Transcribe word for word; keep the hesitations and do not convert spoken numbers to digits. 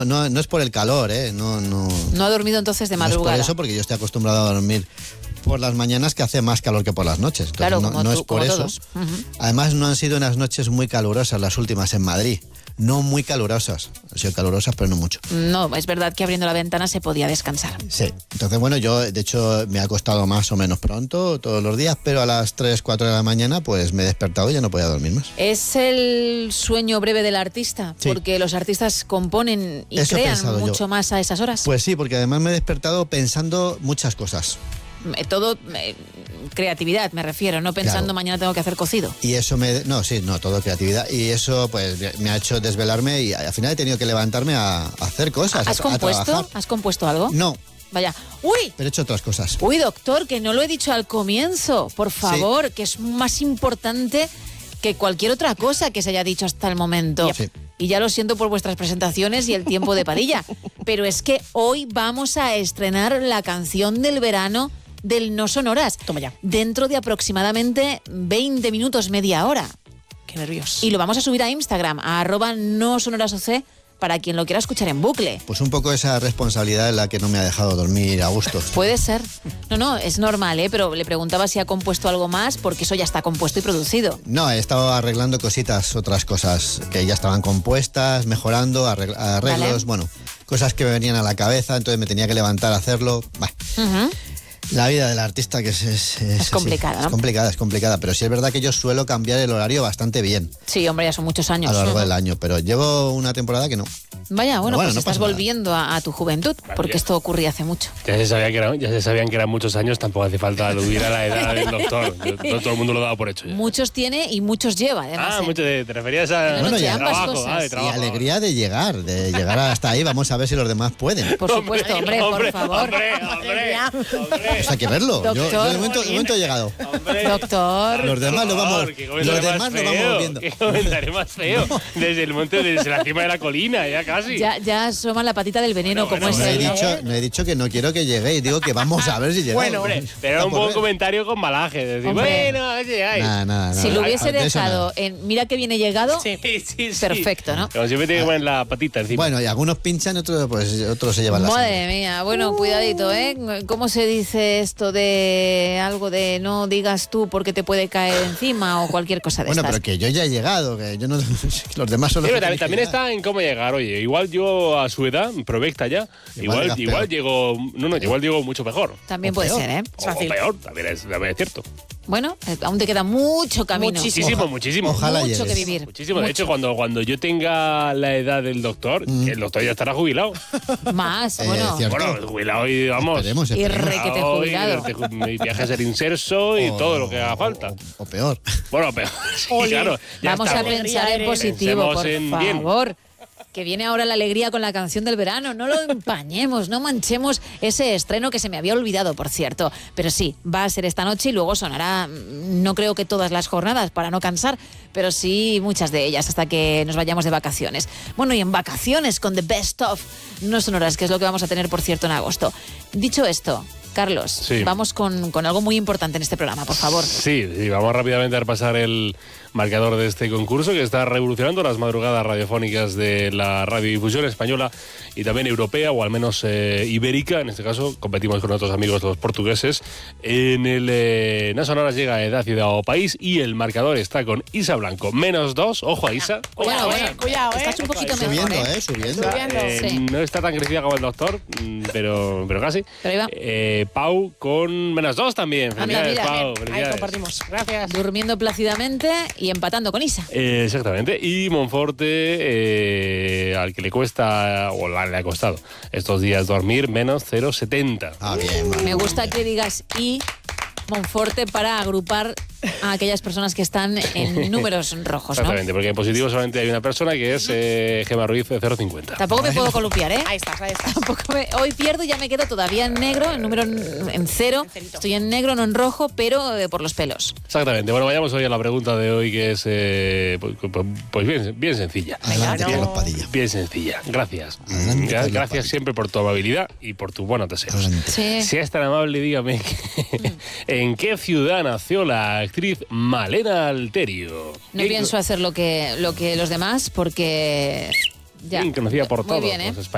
No, no es por el calor, ¿eh? No, no. No ha dormido entonces de madrugada. No es por eso, porque yo estoy acostumbrado a dormir por las mañanas, que hace más calor que por las noches. Entonces, claro, no, como no tú, es por como eso. todos. Uh-huh. Además, no han sido unas noches muy calurosas las últimas en Madrid. No muy calurosas. Han sido calurosas, pero no mucho. No, es verdad que abriendo la ventana se podía descansar. Sí. Entonces, bueno, yo, de hecho, me ha acostado más o menos pronto todos los días, pero a las tres, cuatro de la mañana, pues me he despertado y ya no podía dormir más. ¿Es el sueño breve del artista? Sí. Porque los artistas componen y Eso he crean pensado mucho yo. más a esas horas. Pues sí, porque además me he despertado pensando muchas cosas. Todo, eh, creatividad me refiero, no pensando Claro. mañana tengo que hacer cocido. Y eso me... No, sí, no, todo creatividad. Y eso, pues, me ha hecho desvelarme y al final he tenido que levantarme a, a hacer cosas, ¿Has a, a compuesto? trabajar. ¿Has compuesto algo? No, Vaya. ¡Uy! pero he hecho otras cosas. Uy, doctor, que no lo he dicho al comienzo. Por favor, sí. Que es más importante que cualquier otra cosa que se haya dicho hasta el momento. Sí. Y ya lo siento por vuestras presentaciones y el tiempo de Padilla. Pero es que hoy vamos a estrenar la canción del verano del No Sonoras. Toma ya. Dentro de aproximadamente veinte minutos, media hora. Qué nervios. Y lo vamos a subir a Instagram, a arroba no sonoras oc, para quien lo quiera escuchar en bucle. Pues un poco esa responsabilidad es la que no me ha dejado dormir a gusto. Puede ser. No, no, es normal, ¿eh? Pero le preguntaba si ha compuesto algo más, porque eso ya está compuesto y producido. No, he estado arreglando cositas, otras cosas que ya estaban compuestas, mejorando, arregl- arreglos, Vale. bueno, cosas que me venían a la cabeza, entonces me tenía que levantar a hacerlo. Bah. Uh-huh. La vida del artista que es... Es, Es complicada, sí, ¿no? Es complicada, es complicada, pero sí es verdad que yo suelo cambiar el horario bastante bien Sí, hombre, ya son muchos años. a lo largo Ujú. del año, pero llevo una temporada que no. Vaya, bueno, Bueno, pues no estás pasa nada. volviendo a, a tu juventud, porque esto ocurría hace mucho. Ya se, sabía que era, ya se sabían que eran muchos años, tampoco hace falta aludir a la edad del doctor. Yo- todo, todo el mundo lo daba por hecho ya. Muchos tiene y muchos lleva, además. Ah, ¿eh? mucho de, te referías a Bueno, de ya, ambas trabajo, cosas. ah, de Y Y trabajo. alegría de llegar, de llegar hasta ahí, vamos a ver si los demás pueden. Por supuesto, hombre, por favor. Hombre, hombre, hombre. Pues hay que verlo. Yo, yo Doctor. de, momento, de momento he llegado. Hombre. Doctor. Los demás lo vamos, Qué los comentario demás más lo feo, vamos viendo. Qué comentario más feo. Desde el monte, desde la cima de la colina, ya casi. Ya, ya asoma la patita del veneno, Bueno, como bueno, es No he, él. dicho, no he dicho que no quiero que lleguéis, digo que vamos a ver si llegamos. Bueno, Hombre, pero era un Está por buen ver. comentario con malaje. Decir, Hombre. bueno, a ver si llegáis. Nada, nada, nada. Si lo Ah, hubiese de eso dejado nada. en mira que viene llegado, Sí. Sí, sí, sí. perfecto, ¿no? Como siempre tiene que poner la patita encima. Bueno, y algunos pinchan, otros, pues, otros se llevan la Madre sangre. mía, bueno, cuidadito, ¿eh? ¿Cómo se dice esto de algo de no digas tú porque te puede caer encima o cualquier cosa de Bueno, estas? pero que yo ya he llegado, que yo no, los demás son Sí, los pero que tienen también, que también llegar. está en cómo llegar. Oye, igual yo a su edad, provecta ya, Igual igual, llegas igual peor. llego, no, no, igual llego mucho mejor. También o puede peor. ser, ¿eh? O, o fácil. peor, también es, también es cierto. Bueno, eh, aún te queda mucho camino. Muchísimo. Muchísimo, Oja- muchísimo. ojalá Mucho llegues. que vivir. Muchísimo. De Mucho. hecho, cuando, cuando yo tenga la edad del doctor, Mm. que el doctor ya estará jubilado. Más, Eh, bueno. cierto. Bueno, jubilado y vamos. Esperemos, Y esperemos. requete Jubilado y jubilado. de- de- viaje a ser inserso y O- todo lo que haga falta. O, o peor. Bueno, pero sí, Ole. claro. ya Vamos a estamos. pensar en Alegría, positivo, Pensemos por en bien. favor. Que viene ahora la alegría con la canción del verano. No lo empañemos, no manchemos ese estreno que se me había olvidado, por cierto. Pero sí, va a ser esta noche y luego sonará, mm, no creo que todas las jornadas, para no cansar, pero sí muchas de ellas hasta que nos vayamos de vacaciones. Bueno, y en vacaciones con The Best Of No Sonoras, que es lo que vamos a tener, por cierto, en agosto. Dicho esto, Carlos, Sí. vamos con, con algo muy importante en este programa, por favor. Sí, sí, vamos rápidamente a repasar el marcador de este concurso que está revolucionando las madrugadas radiofónicas de la radiodifusión española y también europea, o al menos eh, ibérica. En este caso, competimos con otros amigos los portugueses. En el eh, No Sonoras llega a Edad, Ciudad o País y el marcador está con Isa Blanco, menos dos. Ojo a Isa. Bueno, bueno, cuidado, ¿eh? estás un poquito mejor, Subiendo, ¿eh? ¿eh? Subiendo. Subiendo. Eh, Sí. No está tan crecida como el doctor, mm, pero, pero casi. Pero ahí va. Eh, Pau con menos dos también. Anda, Felicidades, mira. Pau. Ahí Felicidades. compartimos. Gracias. Durmiendo plácidamente y empatando con Isa. Eh, exactamente. Y Monforte, eh, al que le cuesta, o la- le ha costado estos días dormir, menos cero coma setenta. Ah, bien, vale. Me gusta que digas y Monforte para agrupar a aquellas personas que están en números rojos, ¿no? Exactamente, porque en positivo solamente hay una persona que es eh, Gemma Ruiz de cero coma cincuenta. Tampoco me puedo columpiar, ¿eh? Ahí estás, ahí estás. Tampoco me- hoy pierdo y ya me quedo todavía en negro, en número en, en cero. Estoy en negro, no en rojo, pero eh, por los pelos. Exactamente. Bueno, vayamos hoy a la pregunta de hoy, que es eh, pues, pues bien, bien sencilla. Adelante, Venga, Carlos no. Padilla. Bien sencilla. Gracias. Adelante, Gra- Carlos Gracias Padilla. siempre por tu amabilidad y por tus buenos deseos. Adelante. Sí. Si es tan amable, dígame que- en qué ciudad nació la actriz Malena Alterio. No Bien pienso hacer lo que, lo que los demás porque... Ya. Bien conocida por Muy todos bien, ¿eh? los españoles.